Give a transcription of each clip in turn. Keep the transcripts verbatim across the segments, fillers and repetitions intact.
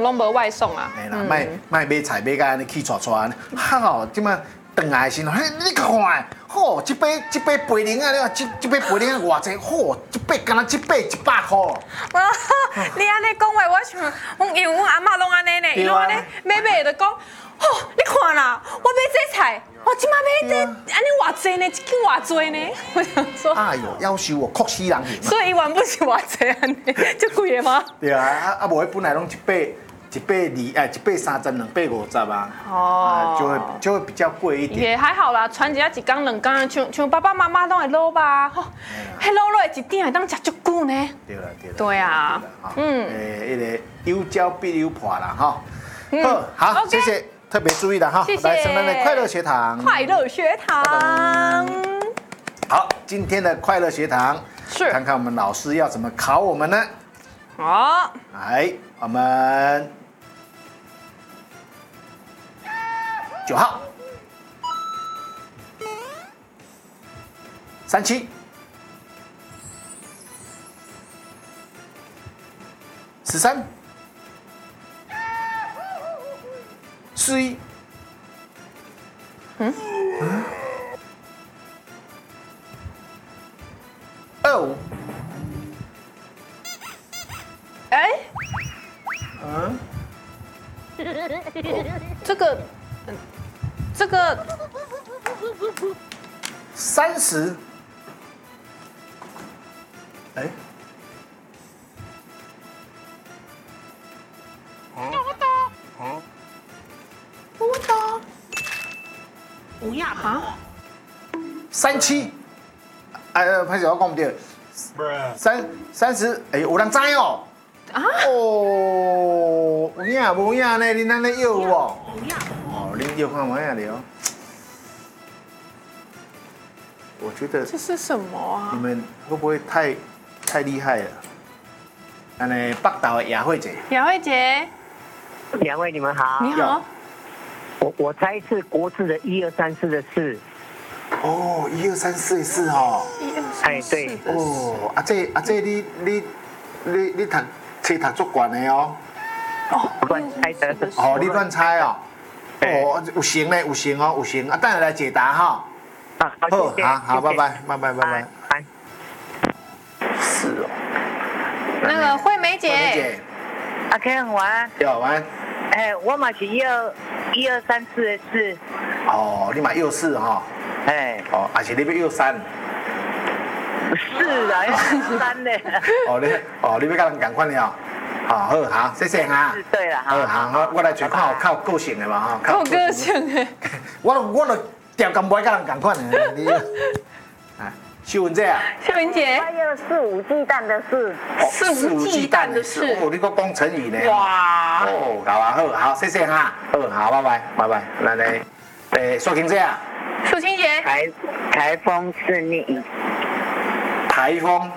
拢无外送啊。 哎啦，卖卖买菜买甲安尼气喘喘，哈哦，即摆转来的时候，嘿，你看，吼，一杯一杯杯零啊，你看一一杯杯零啊偌济，吼，一杯敢若一杯一百块。 啊，你安尼讲话，我想，阮因为阮阿嬷拢安尼呢，伊拢安尼买买就讲，吼，你看啦，我买这菜，我即摆买这，安尼偌济呢，一斤偌济呢？我想说， 哎呦，要求我哭死人去嘛。 所以一碗不是偌济安尼，就贵的吗？ 对啊，啊啊，无迄本来拢一杯。一百二哎，一百三十，两百五十啊， 哦， 就会就会比较贵一点。 也还好啦，传一下一天两天，像像爸爸妈妈拢会捞吧，吼，迄捞落一点会当食足久呢。 对啦对啦。 对啊， 嗯，诶，迄个有交必有破啦，哈。好，好，谢谢，特别注意的哈。 谢谢。 来，成人的快乐学堂。 快乐学堂。 好，今天的快乐学堂是看看我们老师要怎么考我们呢？ 好， 来，我们。九号，三七，十三，四一，嗯嗯，二五， 哎， 嗯， 这个。这个三十，哎， 我打，我打，不要啊！ 三七，哎，拍手我讲唔对，三三十，哎，有人知哦。啊？哦，有影无影呢？恁安尼有哦？哦，恁有看无影了？我觉得这是什么啊？ 你们会不会太太厉害了？安尼北岛的雅慧姐， 雅慧姐， 两位你们好。 你好。 我我猜是国字的一二三四的四。 哦，一二三四四哦。 一二三四。 哎，对。 哦，啊这啊这你你你你读册读足悬的哦。 哦，乱猜的。 哦，你乱猜哦。哦，有成嘞，有成哦，有成啊！等下来解答哈。 好， 好，好，拜拜，拜拜，拜拜。 拜。 是哦。 那个惠美姐。惠美姐。 阿 Ken 晚安。 有晚安。 哎，我嘛是一二一二三四的四。 哦，你嘛又四哈。 哎。 哦，而且你要又三。 是啊，要三呢。 哦，你哦，你要甲人共款了。好，好，好，谢谢哈。 对啦， 好，好，好，我来找看有较有个性的嘛哈。 较有个性的。 我我就调咁不爱甲人共款的。你，啊，秀文姐啊。 秀文姐。 还有肆无忌惮的肆。 肆无忌惮的肆。 哦，你个讲成语呢。 哇。 哦，好啊，好，好，谢谢哈。好，好，拜拜，拜拜。来来，诶，素琴姐啊。 素琴姐。 台台风肆虐。 台风。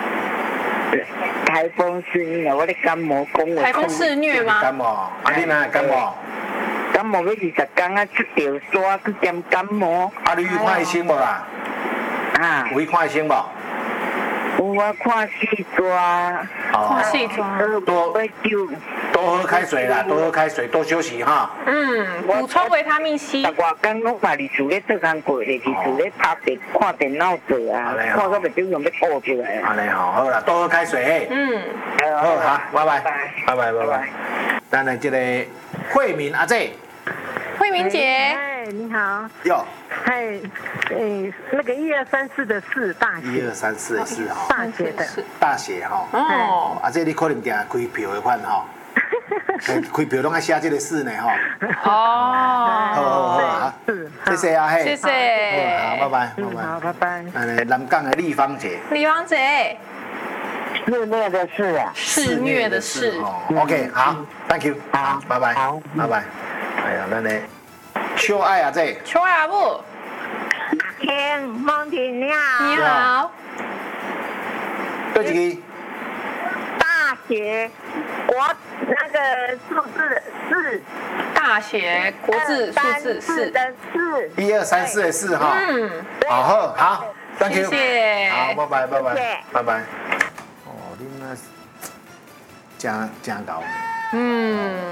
台风肆虐，我咧感冒讲话。 台风肆虐吗？ 感冒，啊你哪感冒？ 感冒要二十天啊，出着沙去点感冒。 啊你有看医生无啦？ 啊？ 有去看医生无？ 有啊，看四抓。 看四抓。 多多喝开水啦，多喝开水，多休息哈。 嗯，补充维他命 C。 十外天我家己厝咧做工过，就是厝咧拍电看电脑做啊，看到目睭用要吐出来。 安尼好，好啦，多喝开水。嗯。好，好，拜拜，拜拜，拜拜。咱来这个慧敏阿姐。 慧敏姐。 哎，你好。 哟。 哎，哎，那个一二三四的四大写。 一二三四的四哈。 大写的。 大写哈。 哦。 啊，这你可能定开票的款哈。开票拢爱写这个四呢哈。 哦。 好好好，好，谢谢啊嘿。 谢谢。 好，拜拜，拜拜。 好，拜拜。 哎，南港的立方姐。 立方姐。 肆虐的肆啊。 肆虐的肆。 OK， 好 ，Thank you， 好， 拜拜， 好， 拜拜。哎呀，咱嘞，秋爱啊这。 秋爱阿母。 天，梦婷你好。 你好。 对一个。 大写国那个数字四。 大写国字数字四。 的四。 一二三四的四哈。嗯。好，好，好 ，Thank you。 谢谢。 好，拜拜，拜拜，拜拜。哦，你那真真高。 嗯。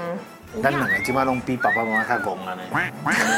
咱两个即摆拢比爸爸妈妈较戆安尼。